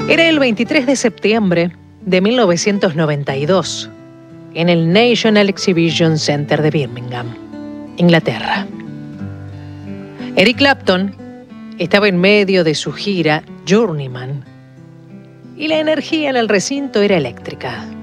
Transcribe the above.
Era el 23 de septiembre de 1992, en el National Exhibition Center de Birmingham, Inglaterra. Eric Clapton estaba en medio de su gira Journeyman y la energía en el recinto era eléctrica.